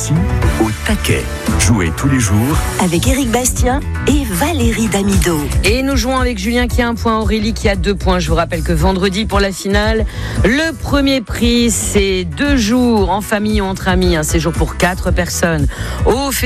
aussi au taquet. Jouez tous les jours avec Éric Bastien et Valérie Damido. Et nous jouons avec Julien qui a 1 point, Aurélie qui a 2 points. Je vous rappelle que vendredi pour la finale, le premier prix c'est 2 jours en famille ou entre amis, un séjour pour 4 personnes au